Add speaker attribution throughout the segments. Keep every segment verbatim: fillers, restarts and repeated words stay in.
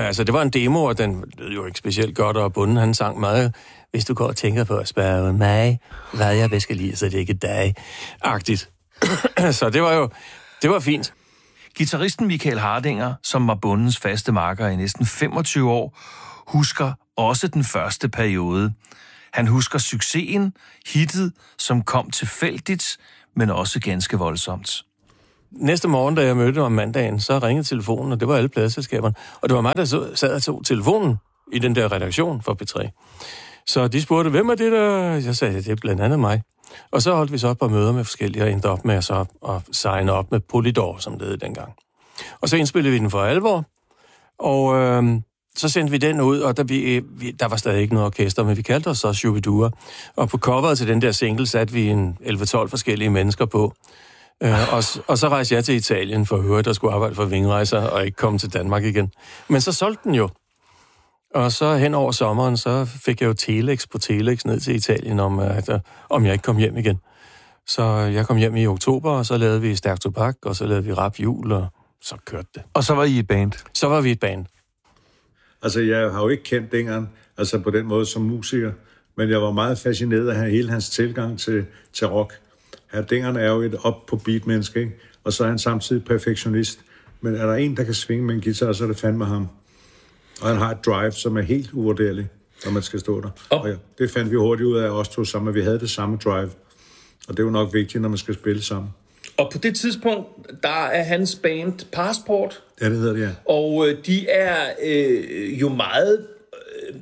Speaker 1: altså, det var en demo, og den lød jo ikke specielt godt, og bunden, han sang meget, hvis du går og tænker på at spørge mig, hvad jeg bedst skal lide, så det er ikke dig-agtigt. Så det var jo, det var fint.
Speaker 2: Gitarristen Michael Hardinger, som var bundens faste makker i næsten femogtyve år, husker også den første periode. Han husker succesen, hittet, som kom tilfældigt, men også ganske voldsomt.
Speaker 1: Næste morgen, da jeg mødte om mandagen, så ringede telefonen, og det var alle pladeselskaberne. Og det var mig, der sad og tog telefonen i den der redaktion for P tre. Så de spurgte, hvem er det der? Jeg sagde, det er blandt andet mig. Og så holdt vi så op på møder med forskellige, og endte op med at, så at signe op med Polydor, som det hed dengang. Og så indspillede vi den for alvor, og øh, så sendte vi den ud, og der, vi, vi, der var stadig ikke noget orkester, men vi kaldte os så Shubidua. Og på coveret til den der single satte vi en elleve tolv forskellige mennesker på. Øh, og, og så rejste jeg til Italien for at høre, at der skulle arbejde for Vingerejser og ikke komme til Danmark igen. Men så solgte den jo. Og så hen over sommeren, så fik jeg jo telex på telex ned til Italien, om, at, om jeg ikke kom hjem igen. Så jeg kom hjem i oktober, og så lavede vi Stærk Tobak, og så lavede vi Rap Jul, og så kørte det.
Speaker 2: Og så var I et band? Så
Speaker 1: var vi et band.
Speaker 3: Altså, jeg har jo ikke kendt Dingeren, altså på den måde som musiker, men jeg var meget fascineret af hele hans tilgang til, til rock. Her Dingeren er jo et op på beat-menneske, ikke? Og så er han samtidig perfektionist. Men er der en, der kan svinge med en guitar, så er det fandme ham. Og han har et drive, som er helt uvurderligt, når man skal stå der. Oh. Og ja, det fandt vi hurtigt ud af os to sammen, at vi havde det samme drive. Og det er jo nok vigtigt, når man skal spille sammen.
Speaker 4: Og på det tidspunkt, der er hans band Passport.
Speaker 3: Ja, det hedder det, ja.
Speaker 4: Og øh, de er øh, jo meget øh,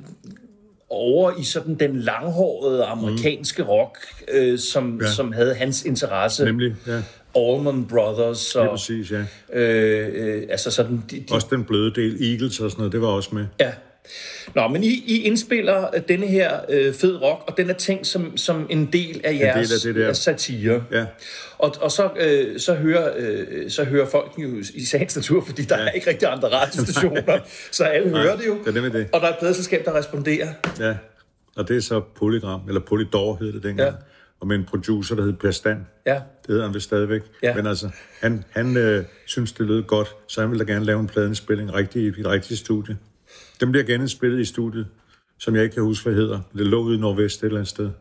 Speaker 4: over i sådan den langhårede amerikanske mm. rock, øh, som, ja. som havde hans interesse.
Speaker 3: Nemlig, ja.
Speaker 4: Allman Brothers. Og,
Speaker 3: det er præcis, ja.
Speaker 4: Øh, øh, altså sådan, de, de,
Speaker 3: også den bløde del, Eagles og sådan noget, det var også med.
Speaker 4: Ja. Nå, men I, I indspiller denne her øh, fed rock, og den er tænkt som, som en del af jeres del af det satire.
Speaker 3: Ja.
Speaker 4: Og, og så, øh, så, hører, øh, så hører folk jo i sagens natur, fordi der ja. er ikke rigtig andre radiostationer, så alle Nej, hører det jo.
Speaker 3: Det er det.
Speaker 4: Og der er et pladeselskab, der responderer.
Speaker 3: Ja, og det er så Polygram, eller Polydor hed det dengang. Ja. Og med en producer, der hed Per Stan.
Speaker 4: Ja.
Speaker 3: Det hedder han vist stadigvæk. Ja. Men altså, han, han øh, synes, det lød godt, så han ville da gerne lave en pladeindspilling rigtig, i et rigtigt studie. Den bliver genindspillet i studiet, som jeg ikke kan huske, hvad hedder. Det lå ude i Nordvest et eller andet sted.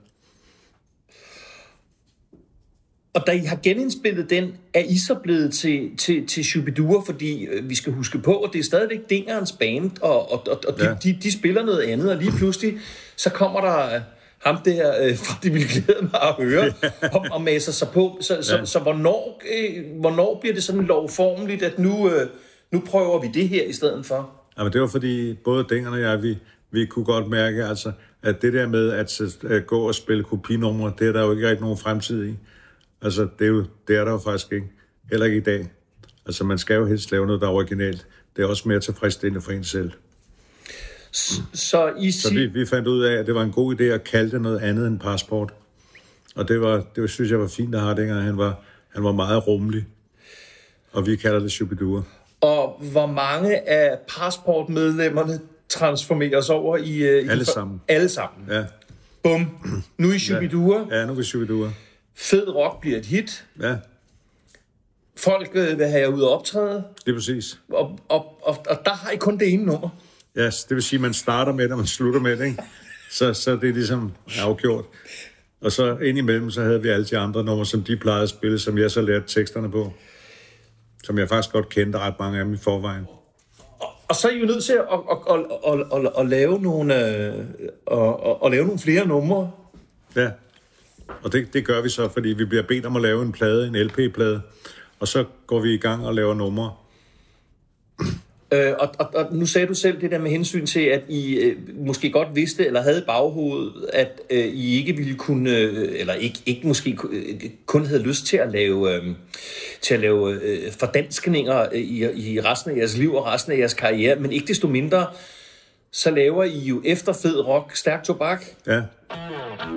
Speaker 4: Og da I har genindspillet den, er I så blevet til, til, til Shubidua, fordi øh, vi skal huske på, at det er stadigvæk Dingerens band, og, og, og, og de, ja. de, de spiller noget andet, og lige pludselig, så kommer der... ham der, øh, for det ville glæde mig at høre, og, og masser sig på. Så, ja. så, så hvornår, øh, hvornår bliver det sådan lovformeligt, at nu, øh, nu prøver vi det her i stedet for?
Speaker 3: Jamen, det var fordi, både Dingeren og jeg, vi, vi kunne godt mærke, altså, at det der med at, at gå og spille kopinumre, det er der jo ikke rigtig nogen fremtid i. Altså, det er, jo, det er der jo faktisk ikke. Heller ikke i dag. Altså, man skal jo helst lave noget, der er originalt. Det er også mere tilfredsstillende for en selv.
Speaker 4: Så, I
Speaker 3: så vi, vi fandt ud af, at det var en god idé at kalde det noget andet end Passport. Og det var, det synes jeg var fint at have dengang. Han var, han var meget rummelig. Og vi kalder det Shubidua.
Speaker 4: Og hvor mange af Passport-medlemmerne transformeres over i... i
Speaker 3: alle sammen.
Speaker 4: Alle sammen.
Speaker 3: Ja.
Speaker 4: Bum. Nu i Shubidua.
Speaker 3: Ja, ja, nu er Shubidua.
Speaker 4: Fed rock bliver et hit.
Speaker 3: Ja.
Speaker 4: Folk øh, vil have jer ud og optræde.
Speaker 3: Det er præcis.
Speaker 4: Og, og, og, og der har I kun det ene nummer.
Speaker 3: Ja, yes, det vil sige, at man starter med det, og man slutter med det, ikke? Så, så det er ligesom afgjort. Og så indimellem, så havde vi alle de andre numre, som de plejede at spille, som jeg så lærte teksterne på. Som jeg faktisk godt kendte ret mange af dem i forvejen.
Speaker 4: Og, og så er I jo nødt til at, at, at, at, at, at, lave nogle, øh, at, at lave nogle flere numre.
Speaker 3: Ja, og det, det gør vi så, fordi vi bliver bedt om at lave en plade, en L P-plade. Og så går vi i gang og laver numre.
Speaker 4: Øh, og, og, og nu sagde du selv det der med hensyn til, at I øh, måske godt vidste, eller havde i baghovedet, at øh, I ikke ville kunne, øh, eller ikke, ikke måske øh, kun havde lyst til at lave, øh, til at lave øh, fordanskninger i, i resten af jeres liv og resten af jeres karriere, men ikke desto mindre, så laver I jo efter fed rock Stærk Tobak.
Speaker 3: Ja.